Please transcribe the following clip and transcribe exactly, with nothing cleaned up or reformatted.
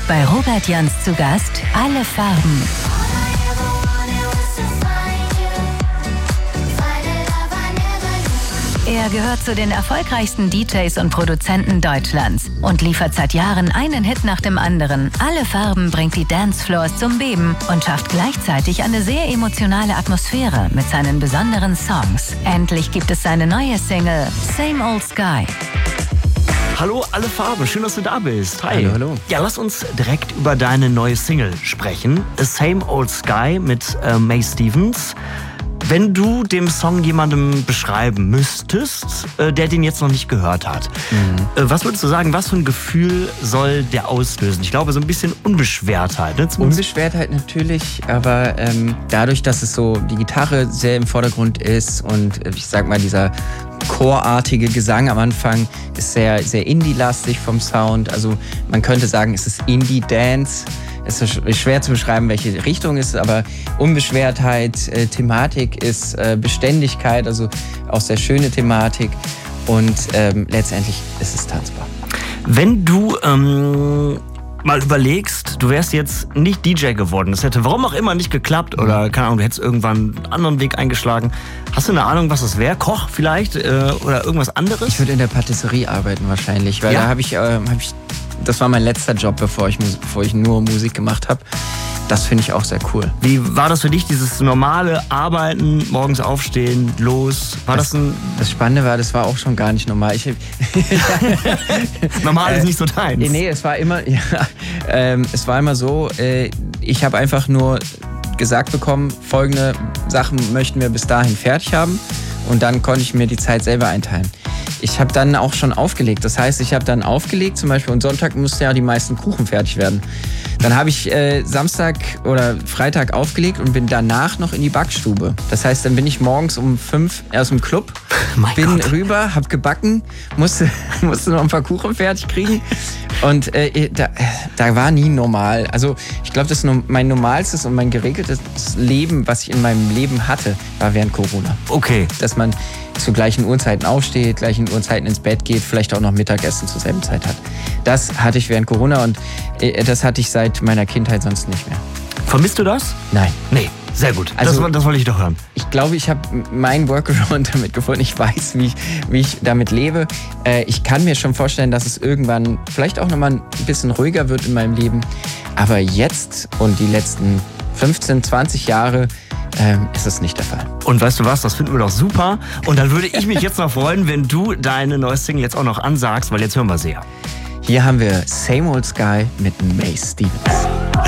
Bei Robert Jans zu Gast Alle Farben. Er gehört zu den erfolgreichsten D Js und Produzenten Deutschlands und liefert seit Jahren einen Hit nach dem anderen. Alle Farben bringt die Dancefloors zum Beben und schafft gleichzeitig eine sehr emotionale Atmosphäre mit seinen besonderen Songs. Endlich gibt es seine neue Single Same Old Sky. Hallo Alle Farben, schön, dass du da bist. Hi. Hallo, hallo. Ja, lass uns direkt über deine neue Single sprechen. Same Old Sky mit äh, May Stevens. Wenn du dem Song jemandem beschreiben müsstest, äh, der den jetzt noch nicht gehört hat, mhm. äh, was würdest du sagen, was für ein Gefühl soll der auslösen? Ich glaube, so ein bisschen Unbeschwertheit. Ne? Unbeschwertheit natürlich, aber ähm, dadurch, dass es so die Gitarre sehr im Vordergrund ist und äh, ich sag mal, dieser chorartige Gesang am Anfang ist sehr, sehr Indie-lastig vom Sound. Also man könnte sagen, es ist Indie-Dance. Es ist schwer zu beschreiben, welche Richtung es ist, aber Unbeschwertheit, äh, Thematik ist äh, Beständigkeit, also auch sehr schöne Thematik und ähm, letztendlich ist es tanzbar. Wenn du ähm, mal überlegst, du wärst jetzt nicht D J geworden, das hätte warum auch immer nicht geklappt oder keine Ahnung, du hättest irgendwann einen anderen Weg eingeschlagen. Hast du eine Ahnung, was das wäre? Koch vielleicht äh, oder irgendwas anderes? Ich würde in der Patisserie arbeiten wahrscheinlich, weil ja? da habe ich, äh, hab ich das war mein letzter Job, bevor ich, bevor ich nur Musik gemacht habe. Das finde ich auch sehr cool. Wie war das für dich, dieses normale Arbeiten, morgens aufstehen, los? War das, das ein... Das Spannende war, das war auch schon gar nicht normal. Ich, normal ist nicht so deins. Nee, nee, es war immer, ja, ähm, es war immer so, äh, ich habe einfach nur gesagt bekommen, folgende Sachen möchten wir bis dahin fertig haben. Und dann konnte ich mir die Zeit selber einteilen. Ich habe dann auch schon aufgelegt. Das heißt, ich habe dann aufgelegt, zum Beispiel, und Sonntag mussten ja die meisten Kuchen fertig werden. Dann habe ich äh, Samstag oder Freitag aufgelegt und bin danach noch in die Backstube. Das heißt, dann bin ich morgens um fünf aus dem Club, mein bin Gott. rüber, habe gebacken, musste, musste noch ein paar Kuchen fertig kriegen. Und äh, da, da war nie normal. Also ich glaube, das mein normalstes und mein geregeltes Leben, was ich in meinem Leben hatte, war während Corona. Okay. Dass man zu gleichen Uhrzeiten aufsteht, gleichen Uhrzeiten ins Bett geht, vielleicht auch noch Mittagessen zur selben Zeit hat. Das hatte ich während Corona und äh, das hatte ich seit meiner Kindheit sonst nicht mehr. Vermisst du das? Nein. Nee, sehr gut. Also, das, das wollte ich doch hören. Ich glaube, ich habe meinen Workaround damit gefunden. Ich weiß, wie ich, wie ich damit lebe. Äh, ich kann mir schon vorstellen, dass es irgendwann vielleicht auch nochmal ein bisschen ruhiger wird in meinem Leben. Aber jetzt und die letzten fünfzehn, zwanzig Jahre ähm, ist es nicht der Fall. Und weißt du was, das finden wir doch super. Und dann würde ich mich jetzt noch freuen, wenn du deine neue Single jetzt auch noch ansagst, weil jetzt hören wir sie ja. Hier haben wir Same Old Sky mit May Stevens.